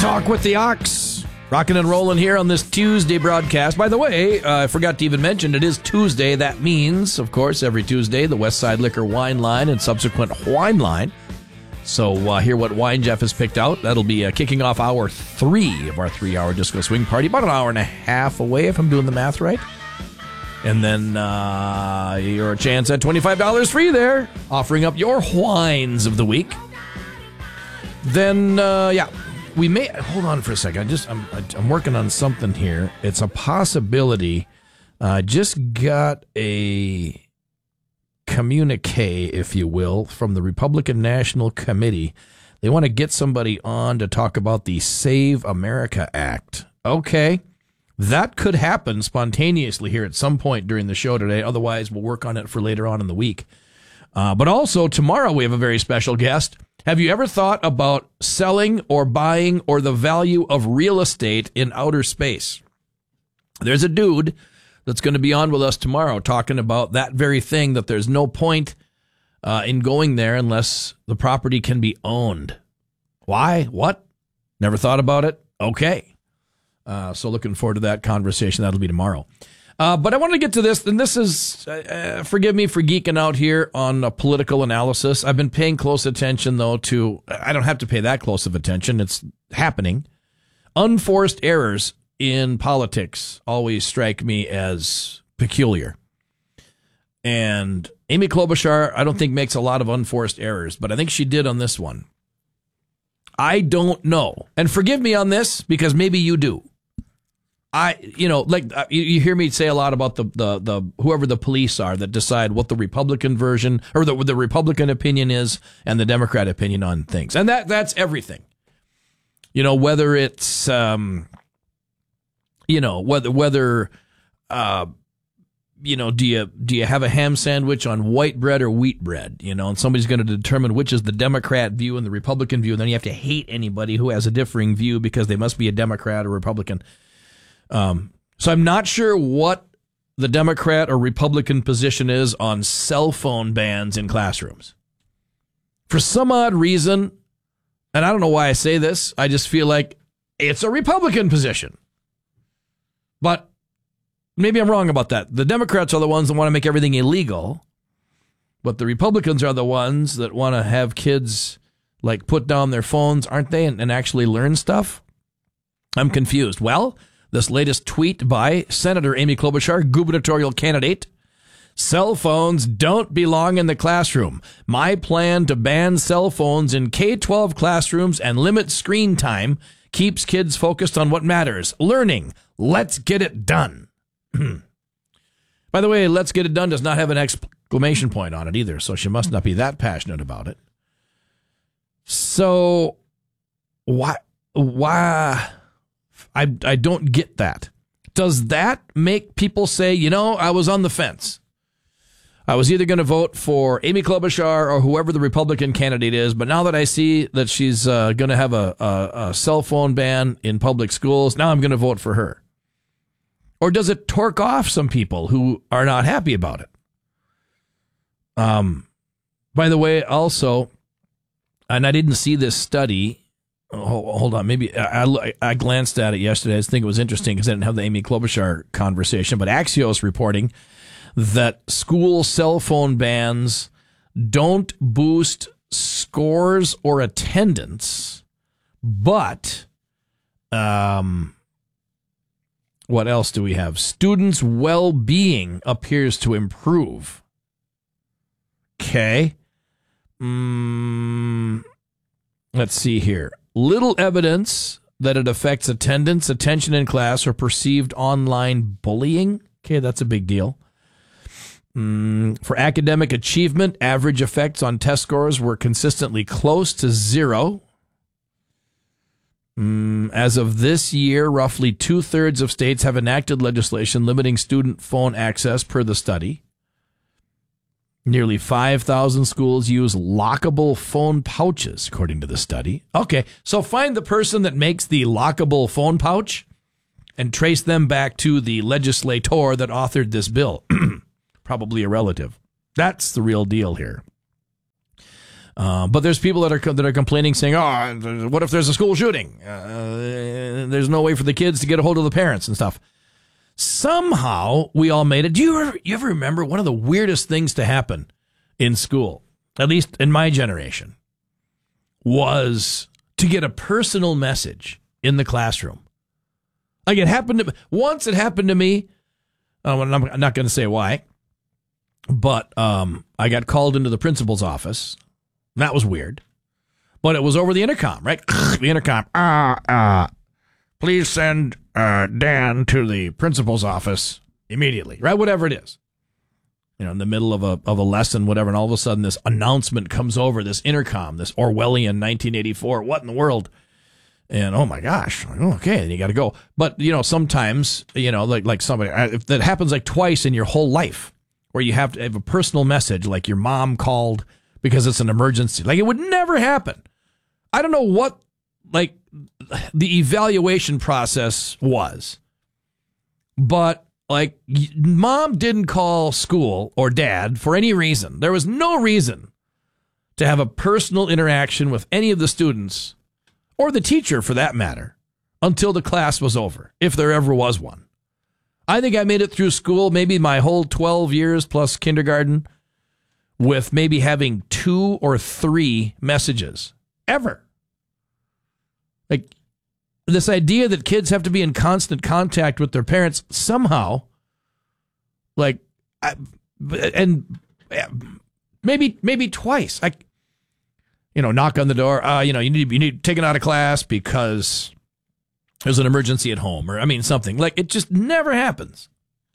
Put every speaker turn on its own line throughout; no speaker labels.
Talk with the Ox. Rocking and rolling here on this Tuesday broadcast. By the way, I forgot to even mention, it is Tuesday. That means, of course, every Tuesday, the Westside Liquor Wine Line and subsequent Wine Line. So hear what wine Jeff has picked out. That'll be kicking off hour 3 of our 3-hour disco swing party. About an hour and a half away, if I'm doing the math right. And then your chance at $25 free there, offering up your wines of the week. Then, we may hold on for a second. I'm working on something here. It's a possibility. Just got a communique, if you will, from the Republican National Committee. They want to get somebody on to talk about the Save America Act. Okay, that could happen spontaneously here at some point during the show today. Otherwise, we'll work on it for later on in the week. But also, tomorrow we have a very special guest. Have you ever thought about selling or buying or the value of real estate in outer space? There's a dude that's going to be on with us tomorrow talking about that very thing, that there's no point in going there unless the property can be owned. Why? What? Never thought about it? Okay. So looking forward to that conversation. That'll be tomorrow. But I want to get to this, and this is, forgive me for geeking out here on political analysis. I've been paying close attention, though, to, I don't have to pay that close of attention. It's happening. Unforced errors in politics always strike me as peculiar. And Amy Klobuchar, I don't think makes a lot of unforced errors, but I think she did on this one. I don't know. And forgive me on this, because maybe you do. You hear me say a lot about the whoever the police are that decide what the Republican version or the Republican opinion is and the Democrat opinion on things, and that's everything. Whether it's do you have a ham sandwich on white bread or wheat bread? And somebody's going to determine which is the Democrat view and the Republican view, and then you have to hate anybody who has a differing view because they must be a Democrat or Republican. So I'm not sure what the Democrat or Republican position is on cell phone bans in classrooms. For some odd reason, and I don't know why I say this, I just feel like it's a Republican position. But maybe I'm wrong about that. The Democrats are the ones that want to make everything illegal, but the Republicans are the ones that want to have kids put down their phones, aren't they, and actually learn stuff? I'm confused. Well, this latest tweet by Senator Amy Klobuchar, gubernatorial candidate: cell phones don't belong in the classroom. My plan to ban cell phones in K-12 classrooms and limit screen time keeps kids focused on what matters, learning. Let's get it done. By the way, let's get it done does not have an exclamation point on it either, so she must not be that passionate about it. So why? I don't get that. Does that make people say, I was on the fence. I was either going to vote for Amy Klobuchar or whoever the Republican candidate is, but now that I see that she's going to have a cell phone ban in public schools, now I'm going to vote for her. Or does it torque off some people who are not happy about it? By the way, also, and I didn't see this study. Hold on. Maybe I glanced at it yesterday. I just think it was interesting because I didn't have the Amy Klobuchar conversation. But Axios reporting that school cell phone bans don't boost scores or attendance, but what else do we have? Students' well-being appears to improve. Okay. Let's see here. Little evidence that it affects attendance, attention in class, or perceived online bullying. Okay, that's a big deal. For academic achievement, average effects on test scores were consistently close to 0. As of this year, roughly 2/3 of states have enacted legislation limiting student phone access per the study. Nearly 5,000 schools use lockable phone pouches, according to the study. Okay, so find the person that makes the lockable phone pouch and trace them back to the legislator that authored this bill. Probably a relative. That's the real deal here. But there's people that are complaining, saying, "Oh, what if there's a school shooting? There's no way for the kids to get a hold of the parents and stuff." Somehow we all made it. Do you ever remember one of the weirdest things to happen in school, at least in my generation, was to get a personal message in the classroom? Like it happened once. It happened to me. I'm not going to say why, but I got called into the principal's office. That was weird, but it was over the intercom, right? The intercom. Please send Dan to the principal's office immediately, right? Whatever it is, in the middle of a lesson, whatever. And all of a sudden, this announcement comes over this intercom, this Orwellian 1984. What in the world? And oh my gosh, okay, then you got to go. But sometimes, like somebody, if that happens like twice in your whole life, where you have to have a personal message, like your mom called because it's an emergency. Like it would never happen. I don't know what the evaluation process was, but mom didn't call school or dad for any reason. There was no reason to have a personal interaction with any of the students or the teacher for that matter until the class was over, if there ever was one. I think I made it through school, maybe my whole 12 years plus kindergarten, with maybe having 2 or 3 messages ever. Like this idea that kids have to be in constant contact with their parents somehow, and maybe twice. Knock on the door. You need taken out of class because there's an emergency at home, or something. Like it just never happens.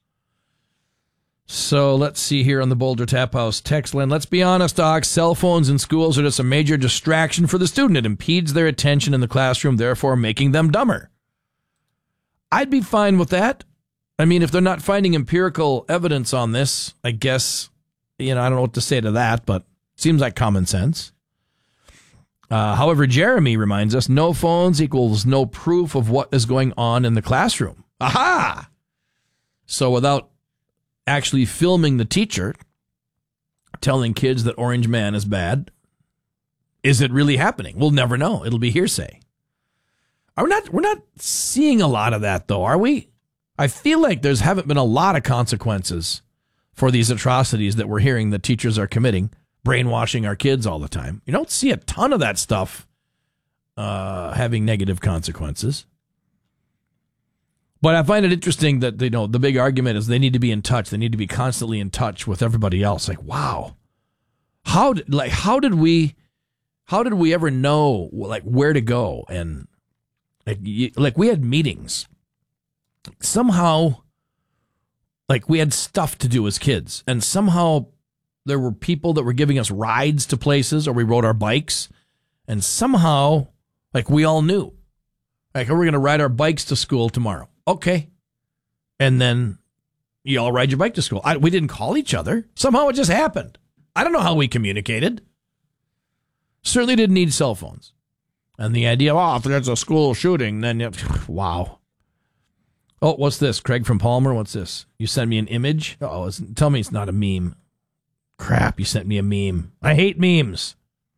So let's see here on the Boulder Tap House text line. Let's be honest, Doc. Cell phones in schools are just a major distraction for the student. It impedes their attention in the classroom, therefore making them dumber. I'd be fine with that. If they're not finding empirical evidence on this, I guess, I don't know what to say to that, but it seems like common sense. However, Jeremy reminds us, no phones equals no proof of what is going on in the classroom. Aha! So without actually filming the teacher telling kids that Orange Man is bad, is it really happening? We'll never know. It'll be hearsay. We're not seeing a lot of that, though, are we? I feel like haven't been a lot of consequences for these atrocities that we're hearing that teachers are committing, brainwashing our kids all the time. You don't see a ton of that stuff having negative consequences. But I find it interesting that, the big argument is they need to be in touch. They need to be constantly in touch with everybody else. Like, wow. How did we ever know where to go? And we had meetings. Somehow, we had stuff to do as kids. And somehow there were people that were giving us rides to places, or we rode our bikes. And somehow, we all knew. We're going to ride our bikes to school tomorrow. Okay. And then you all ride your bike to school. We didn't call each other. Somehow it just happened. I don't know how we communicated. Certainly didn't need cell phones. And the idea of, if there's a school shooting, then, wow. Oh, what's this? Craig from Palmer, what's this? You sent me an image? Tell me it's not a meme. Crap, you sent me a meme. I hate memes.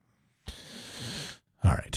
All right.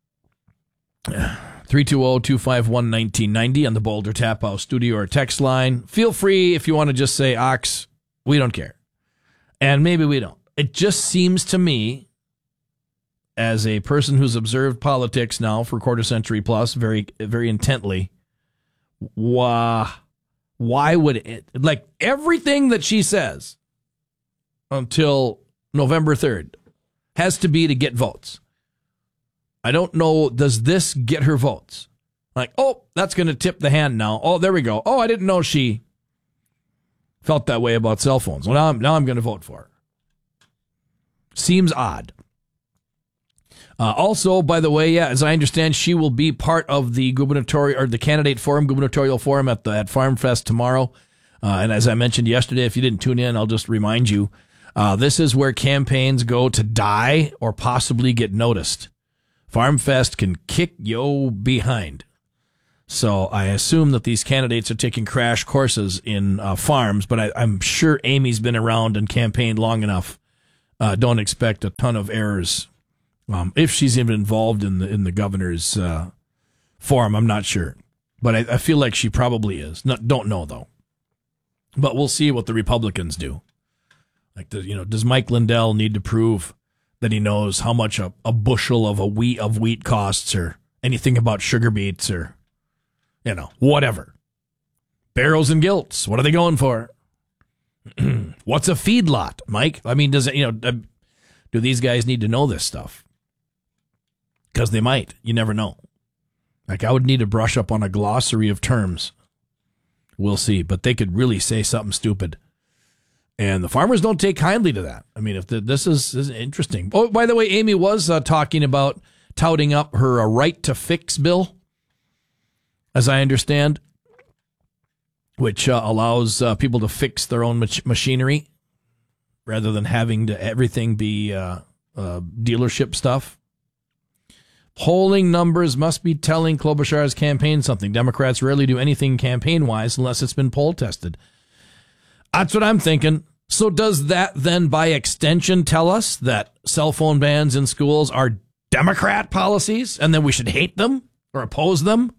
320-251-1990 on the Boulder Tap House studio or text line. Feel free if you want to just say, Ox, we don't care. And maybe we don't. It just seems to me, as a person who's observed politics now for a quarter century plus, very, very intently, why would it, everything that she says until November 3rd has to be to get votes. I don't know, does this get her votes? That's going to tip the hand now. Oh, there we go. Oh, I didn't know she felt that way about cell phones. Well, now I'm going to vote for her. Seems odd. Also, by the way, as I understand, she will be part of the candidate forum, gubernatorial forum at Farm Fest tomorrow. And as I mentioned yesterday, if you didn't tune in, I'll just remind you, this is where campaigns go to die or possibly get noticed. Farm Fest can kick yo behind. So I assume that these candidates are taking crash courses in farms, but I'm sure Amy's been around and campaigned long enough don't expect a ton of errors. If she's even involved in the governor's forum, I'm not sure. But I feel like she probably is. Don't know, though. But we'll see what the Republicans do. Like, does Mike Lindell need to prove that he knows how much a bushel of wheat costs, or anything about sugar beets, or whatever? Barrows and gilts. What are they going for? What's a feedlot, Mike? I mean, do these guys need to know this stuff? Because they might. You never know. Like, I would need to brush up on a glossary of terms. We'll see. But they could really say something stupid. And the farmers don't take kindly to that. I mean, if this is interesting. Oh, by the way, Amy was touting about touting up her right to fix bill, as I understand, which allows people to fix their own machinery rather than having to everything be dealership stuff. Polling numbers must be telling Klobuchar's campaign something. Democrats rarely do anything campaign-wise unless it's been poll tested. That's what I'm thinking. So does that then, by extension, tell us that cell phone bans in schools are Democrat policies and then we should hate them or oppose them?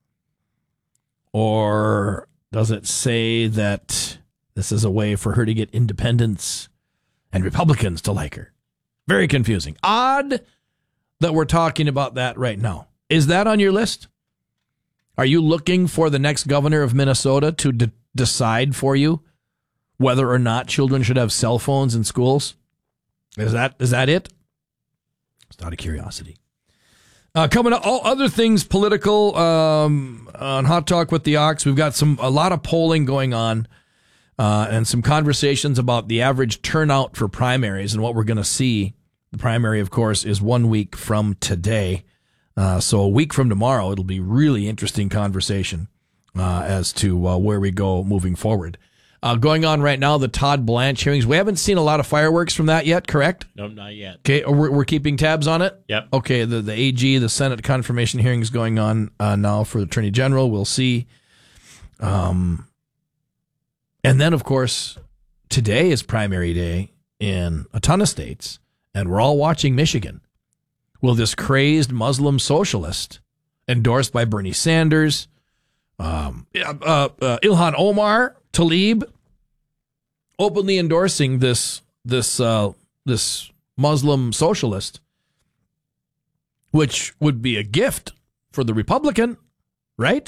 Or does it say that this is a way for her to get independents and Republicans to like her? Very confusing. Odd that we're talking about that right now. Is that on your list? Are you looking for the next governor of Minnesota to decide for you whether or not children should have cell phones in schools? Is that it? It's out of curiosity. Coming up, all other things political on Hot Talk with the Ox. We've got a lot of polling going on and some conversations about the average turnout for primaries and what we're going to see. The primary, of course, is 1 week from today. So a week from tomorrow, it'll be really interesting conversation as to where we go moving forward. Going on right now, the Todd Blanche hearings. We haven't seen a lot of fireworks from that yet, correct?
No, not yet.
Okay, we're keeping tabs on it?
Yep.
Okay, the AG, the Senate confirmation hearings going on now for the Attorney General. We'll see. And then, of course, today is primary day in a ton of states, and we're all watching Michigan. Will this crazed Muslim socialist, endorsed by Bernie Sanders, Ilhan Omar Tlaib, openly endorsing this Muslim socialist, which would be a gift for the Republican, right?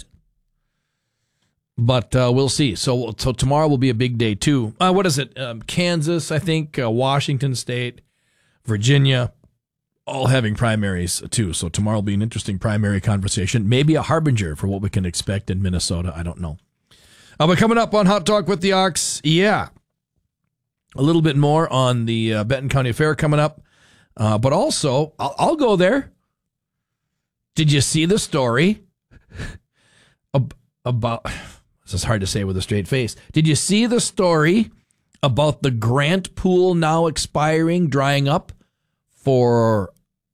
But we'll see. So tomorrow will be a big day too. What is it? Kansas, I think, Washington State, Virginia, all having primaries too. So tomorrow will be an interesting primary conversation. Maybe a harbinger for what we can expect in Minnesota. I don't know. But coming up on Hot Talk with the Ox, a little bit more on the Benton County Fair coming up. But also, I'll go there. Did you see the story about... This is hard to say with a straight face. Did you see the story about the grant pool now expiring, drying up for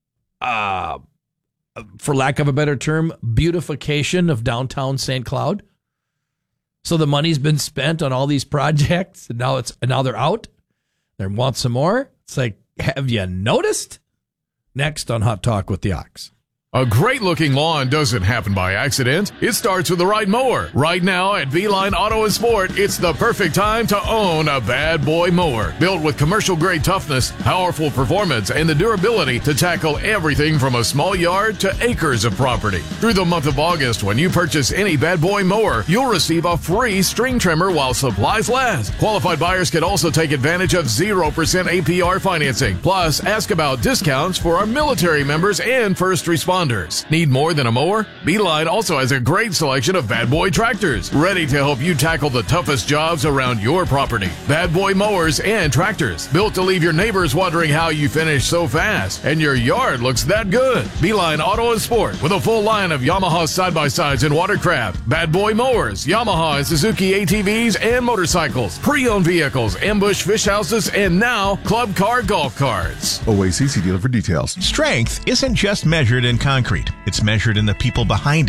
lack of a better term, beautification of downtown St. Cloud? So the money's been spent on all these projects, and now they're out. They want some more. It's like, have you noticed? Next on Hot Talk with the Ox.
A great-looking lawn doesn't happen by accident. It starts with the right mower. Right now at V-Line Auto and Sport, it's the perfect time to own a bad boy mower. Built with commercial-grade toughness, powerful performance, and the durability to tackle everything from a small yard to acres of property. Through the month of August, when you purchase any bad boy mower, you'll receive a free string trimmer while supplies last. Qualified buyers can also take advantage of 0% APR financing. Plus, ask about discounts for our military members and first responders. Need more than a mower? Beeline also has a great selection of Bad Boy tractors, ready to help you tackle the toughest jobs around your property. Bad Boy mowers and tractors, built to leave your neighbors wondering how you finish so fast and your yard looks that good. Beeline Auto and Sport, with a full line of Yamaha side-by-sides and watercraft, Bad Boy mowers, Yamaha and Suzuki ATVs and motorcycles, pre-owned vehicles, ambush fish houses, and now club car golf carts.
OACC dealer for details.
Strength isn't just measured in concrete. It's measured in the people behind it.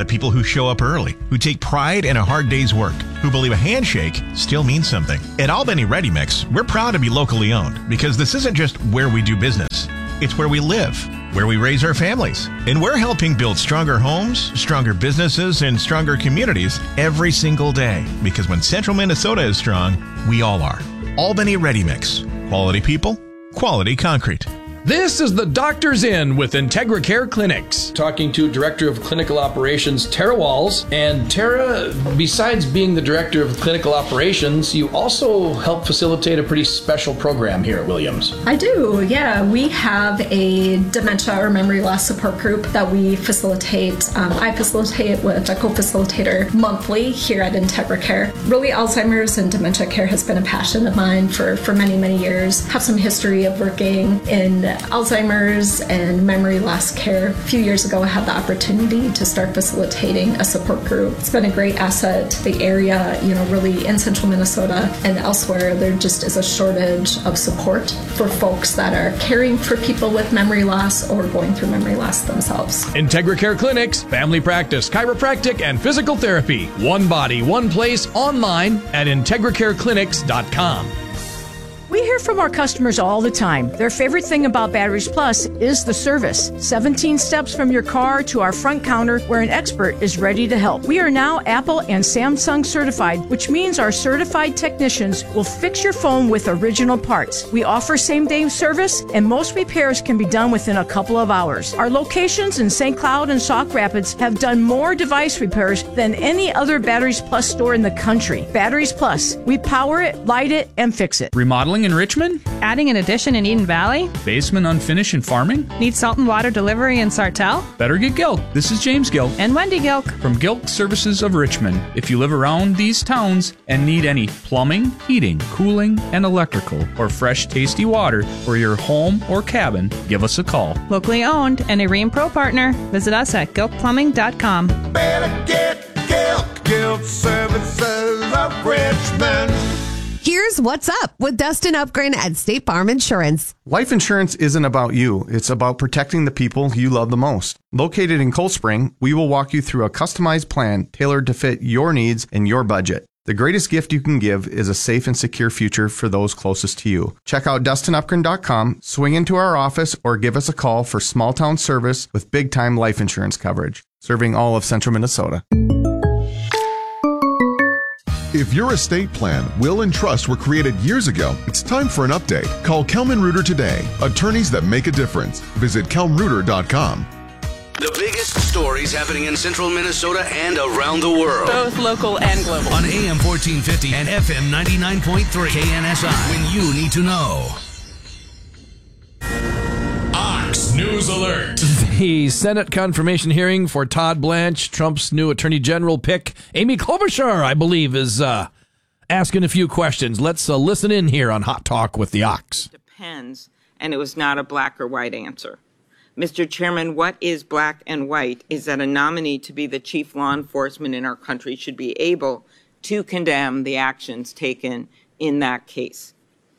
The people who show up early, who take pride in a hard day's work, who believe a handshake still means something. At Albany Ready Mix, we're proud to be locally owned because this isn't just where we do business. It's where we live, where we raise our families. And we're helping build stronger homes, stronger businesses, and stronger communities every single day. Because when Central Minnesota is strong, we all are. Albany Ready Mix. Quality people, quality concrete.
This is the Doctor's In with Integra Care Clinics. Talking to Director of Clinical Operations, Tara Walls. And Tara, besides being the Director of Clinical Operations, you also help facilitate a pretty special program here at Williams.
I do, yeah. We have a dementia or memory loss support group that we facilitate. I facilitate with a co-facilitator monthly here at Integra Care. Really, Alzheimer's and dementia care has been a passion of mine for many, many years. Have some history of working in Alzheimer's and memory loss care. A few years ago, I had the opportunity to start facilitating a support group. It's been a great asset to the area, really in central Minnesota and elsewhere. There just is a shortage of support for folks that are caring for people with memory loss or going through memory loss themselves.
Integra Care Clinics, family practice, chiropractic, and physical therapy. One body, one place, online at IntegraCareClinics.com.
We hear from our customers all the time. Their favorite thing about Batteries Plus is the service. 17 steps from your car to our front counter where an expert is ready to help. We are now Apple and Samsung certified, which means our certified technicians will fix your phone with original parts. We offer same-day service, and most repairs can be done within a couple of hours. Our locations in St. Cloud and Sauk Rapids have done more device repairs than any other Batteries Plus store in the country. Batteries Plus. We power it, light it, and fix it.
Remodeling in Richmond?
Adding an addition in Eden Valley?
Basement unfinished in farming?
Need salt and water delivery in Sartell?
Better get Gilk. This is James Gilk.
And Wendy Gilk.
From Gilk Services of Richmond. If you live around these towns and need any plumbing, heating, cooling, and electrical, or fresh, tasty water for your home or cabin, give us a call.
Locally owned and a Rheem Pro partner. Visit us at gilkplumbing.com.
Better get Gilk. Gilk Services of Richmond.
Here's what's up with Dustin Upgren at State Farm Insurance.
Life insurance isn't about you. It's about protecting the people you love the most. Located in Cold Spring, we will walk you through a customized plan tailored to fit your needs and your budget. The greatest gift you can give is a safe and secure future for those closest to you. Check out DustinUpgren.com, swing into our office, or give us a call for small town service with big time life insurance coverage. Serving all of central Minnesota.
If your estate plan, will, and trust were created years ago, it's time for an update. Call Kelman Reuter today. Attorneys that make a difference. Visit kelmreuter.com.
The biggest stories happening in central Minnesota and around the world.
Both local and global.
On AM 1450 and FM 99.3 KNSI. When you need to know.
News Alert.
The Senate confirmation hearing for Todd Blanche, Trump's new Attorney General pick. Amy Klobuchar, I believe, is asking a few questions. Let's listen in here on Hot Talk with the Ox.
Depends, and it was not a black or white answer. Mr. Chairman, what is black and white is that a nominee to be the chief law enforcement in our country should be able to condemn the actions taken in that case.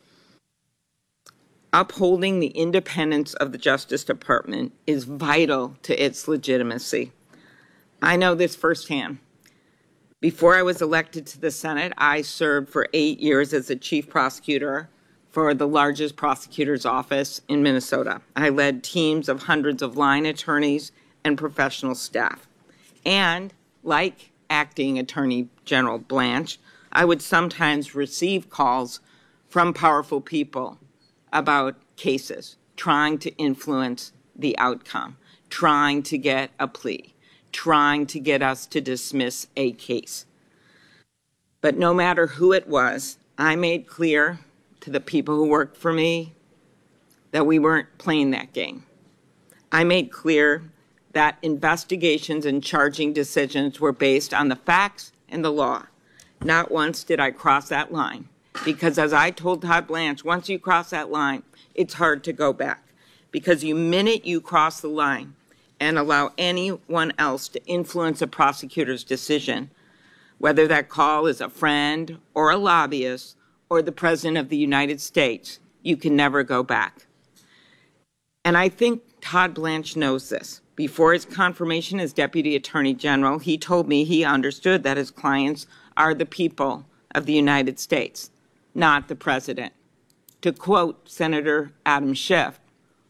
Upholding the independence of the Justice Department is vital to its legitimacy. I know this firsthand. Before I was elected to the Senate, I served for 8 years as the chief prosecutor for the largest prosecutor's office in Minnesota. I led teams of hundreds of line attorneys and professional staff. And like acting Attorney General Blanche, I would sometimes receive calls from powerful people about cases, trying to influence the outcome, trying to get a plea, trying to get us to dismiss a case. But no matter who it was, I made clear to the people who worked for me that we weren't playing that game. I made clear that investigations and charging decisions were based on the facts and the law. Not once did I cross that line. Because as I told Todd Blanche, once you cross that line, it's hard to go back. Because the minute you cross the line and allow anyone else to influence a prosecutor's decision, whether that call is a friend or a lobbyist or the President of the United States, you can never go back. And I think Todd Blanche knows this. Before his confirmation as Deputy Attorney General, he told me he understood that his clients are the people of the United States, not the president. To quote Senator Adam Schiff,